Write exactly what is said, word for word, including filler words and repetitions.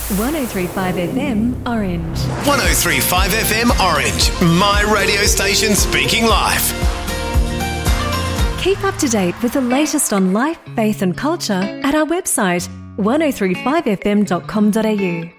one oh three point five F M Orange. one oh three point five F M Orange. My radio station speaking life. Keep up to date with the latest on life, faith and culture at our website one oh three five f m dot com dot a u.